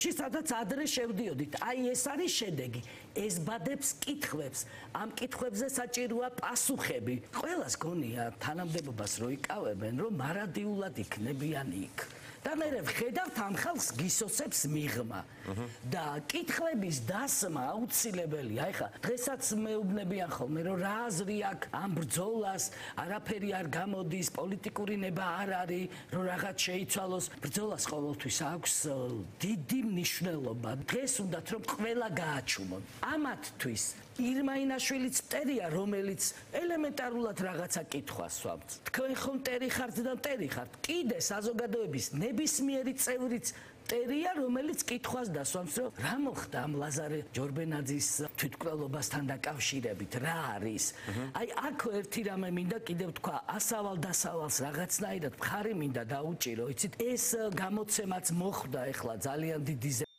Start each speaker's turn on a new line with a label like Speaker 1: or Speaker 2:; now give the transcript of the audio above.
Speaker 1: სადაც ადრე შევდიოდით, აი ეს არის შედეგი. ეს ბადებს კითხვებს, ამ კითხვებზე საჭიროა პასუხები. ყველას გონია თანამდებობას რო იკავებენ, რომ მარადიულად იქნებიან იქ. და მე ვხედავთ ამ ხალხს გისოცებს მიღმა და კითხვების დასმა აუცილებელია. ეხლა დღესაც მეუბნებიან ხოლმე რომ რა აზრი აქვს ამ ბრძოლას, არაფერი არ გამოდის, პოლიტიკური ნება არ არის, რომ რაღაც შეიცვალოს. ბრძოლას ყოველთვის აქვს დიდი მნიშვნელობა. დღეს უნდათ რომ ყველა გააჩუმონ. ამათთვის ირმა ინაშვილიც მტერია, რომელიც ელემენტარულად რაღაცა კითხვას სვამთ. თქვენ ხომ მტერი ხართ და მტერი ხართ. კიდე საზოგადოების ნებისმიერი წევრიც მტერია, რომელიც კითხვას დასვამს, რომ რა მოხდა ამ ლაზარე ჯორბენაძის თვითმკვლელობასთან დაკავშირებით, რა არის. აი აქ ერთი რამე მინდა კიდევ თქვა, ასავალ-დასავალს რაღაცნაირად მხარი მინდა დაუჭირო, იცით, ეს გამოცემაც მოხდა ეხლა ძალიან დიდი